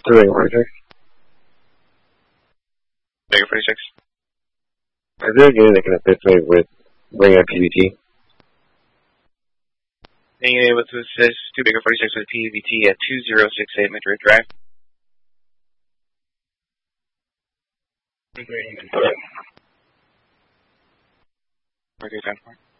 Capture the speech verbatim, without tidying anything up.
doing Roger. Bigger forty-six. Is there a game that can assist me with bringing up P V T? Being able to assist two Bigger forty-six with P V T at two zero six eight Madrid Drive. Okay, ten four.